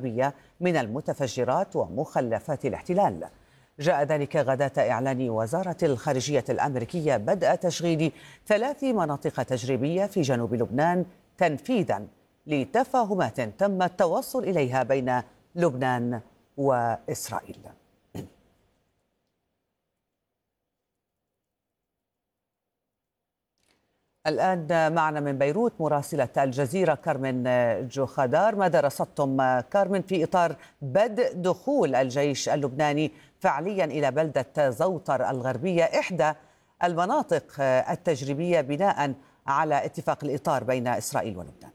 الغربية من المتفجرات ومخلفات الاحتلال. جاء ذلك غداة إعلان وزارة الخارجية الأمريكية بدء تشغيل 3 مناطق تجريبية في جنوب لبنان تنفيذا لتفاهمات تم التوصل إليها بين لبنان وإسرائيل. الآن معنا من بيروت مراسلة الجزيرة كارمن جوخدار. ماذا رصدتم كارمن في إطار بدء دخول الجيش اللبناني فعليا إلى بلدة زوطر الغربية إحدى المناطق التجريبية بناء على اتفاق الإطار بين إسرائيل ولبنان؟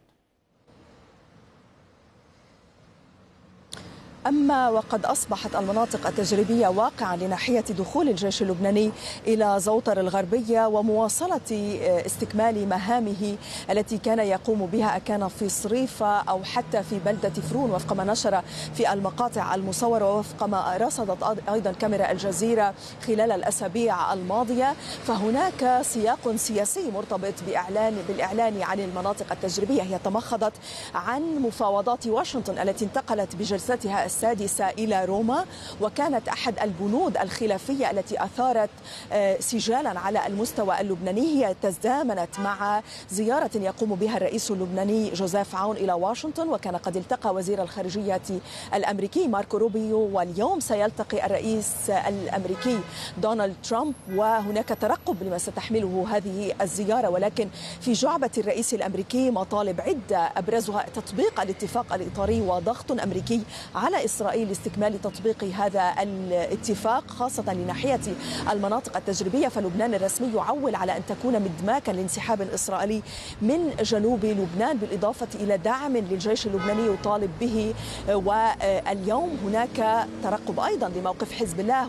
أما وقد أصبحت المناطق التجريبية واقعا لناحية دخول الجيش اللبناني إلى زوطر الغربية ومواصلة استكمال مهامه التي كان يقوم بها كان في صريفة أو حتى في بلدة فرون وفق ما نشر في المقاطع المصورة ووفق ما رصدت أيضا كاميرا الجزيرة خلال الأسابيع الماضية. فهناك سياق سياسي مرتبط بالإعلان عن المناطق التجريبية. هي تمخضت عن مفاوضات واشنطن التي انتقلت بجلستها السادسة إلى روما، وكانت أحد البنود الخلافية التي أثارت سجالا على المستوى اللبناني. هي تزامنت مع زيارة يقوم بها الرئيس اللبناني جوزيف عون إلى واشنطن، وكان قد التقى وزير الخارجية الأمريكي ماركو روبيو، واليوم سيلتقي الرئيس الأمريكي دونالد ترامب، وهناك ترقب لما ستحمله هذه الزيارة. ولكن في جعبة الرئيس الأمريكي مطالب عدة أبرزها تطبيق الاتفاق الإطاري وضغط أمريكي على إسرائيل لاستكمال تطبيق هذا الاتفاق خاصة لناحية المناطق التجريبية. فلبنان الرسمي يعول على أن تكون مدماكا لانسحاب إسرائيلي من جنوب لبنان، بالإضافة إلى دعم للجيش اللبناني يطالب به. واليوم هناك ترقب أيضا لموقف حزب الله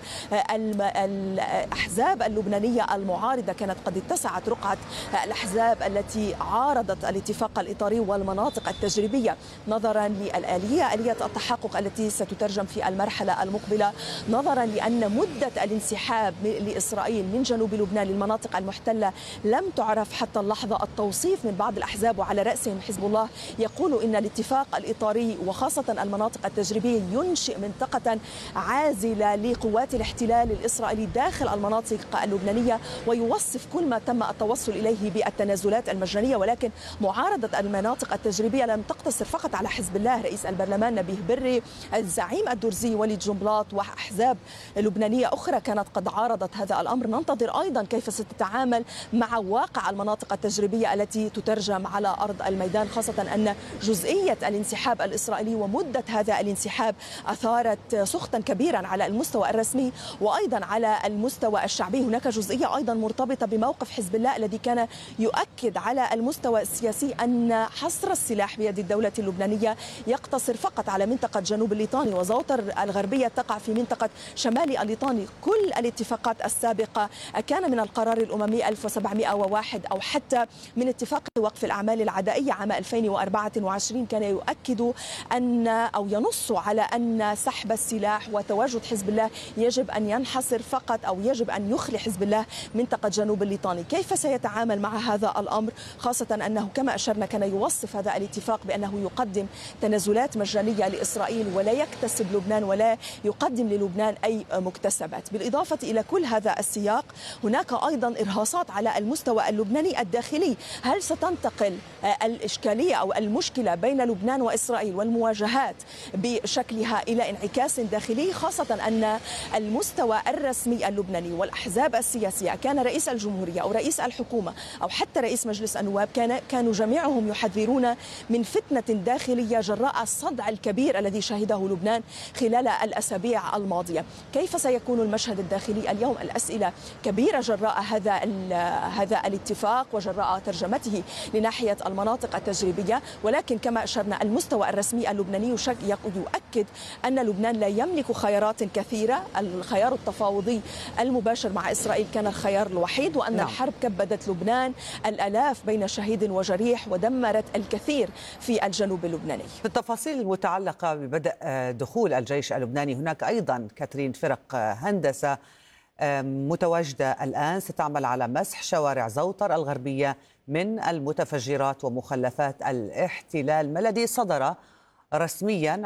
وللأحزاب اللبنانية المعارضة. كانت قد اتسعت رقعة الأحزاب التي عارضت الاتفاق الإطاري والمناطق التجريبية نظرا للآلية التحقق التي ستترجم في المرحلة المقبلة، نظرا لأن مدة الانسحاب لإسرائيل من جنوب لبنان للمناطق المحتلة لم تعرف حتى اللحظة. التوصيف من بعض الأحزاب وعلى رأسهم حزب الله يقول إن الاتفاق الإطاري وخاصة المناطق التجريبية ينشئ منطقة عازلة لقوات الاحتلال الإسرائيلي داخل المناطق اللبنانية، ويوصف كل ما تم التوصل إليه بالتنازلات المجانية. ولكن معارضة المناطق التجريبية لم تقتصر فقط على حزب الله. رئيس البرلمان نبيه بري، الزعيم الدرزي وليد جنبلاط، وأحزاب لبنانية أخرى كانت قد عارضت هذا الأمر. ننتظر أيضا كيف ستتعامل مع واقع المناطق التجريبية التي تترجم على أرض الميدان، خاصة أن جزئية الانسحاب الإسرائيلي ومدة هذا الانسحاب أثارت سخطا كبيرا على المستوى الرسمي وأيضا على المستوى الشعبي. هناك جزئية أيضا مرتبطة بموقف حزب الله الذي كان يؤكد على المستوى السياسي أن حصر السلاح بيد الدولة اللبنانية يقتصر فقط على منطقة جنوب الليطاني، وزوطر الغربية تقع في منطقة شمال الليطاني. كل الاتفاقات السابقة كان من القرار الأممي 1701 أو حتى من اتفاق وقف الأعمال العدائية عام 2024 كان يؤكد أو ينص على أن سحب السلاح وتواجد حزب الله يجب أن ينحصر فقط أو يجب أن يخلي حزب الله منطقة جنوب الليطاني. كيف سيتعامل مع هذا الأمر، خاصة أنه كما أشرنا كان يوصف هذا الاتفاق بأنه يقدم تنازلات مجانية لإسرائيل ولا يكتسب لبنان ولا يقدم للبنان أي مكتسبات. بالإضافة إلى كل هذا السياق هناك أيضا إرهاصات على المستوى اللبناني الداخلي. هل ستنتقل الإشكالية أو المشكلة بين لبنان وإسرائيل والمواجهات بشكلها إلى انعكاس داخلي، خاصة أن المستوى الرسمي اللبناني والأحزاب السياسية كان رئيس الجمهورية أو رئيس الحكومة أو حتى رئيس مجلس النواب كانوا جميعهم يحذرون من فتنة داخلية جراء الصدع الكبير الذي شهده لبنان خلال الأسابيع الماضية. كيف سيكون المشهد الداخلي اليوم؟ الأسئلة كبيرة جراء هذا الاتفاق وجراء ترجمته لناحية المناطق التجريبية. ولكن كما أشرنا المستوى الرسمي اللبناني يؤكد أن لبنان لا يملك خيارات كثيرة. الخيار التفاوضي المباشر مع إسرائيل كان الخيار الوحيد، وأن الحرب كبدت لبنان الآلاف بين شهيد وجريح ودمرت الكثير في الجنوب اللبناني. في التفاصيل المتعلقة ببدء دخول الجيش اللبناني هناك أيضا كاترين فرق هندسة متواجدة الآن ستعمل على مسح شوارع زوطر الغربية من المتفجرات ومخلفات الاحتلال. ما الذي صدر رسميا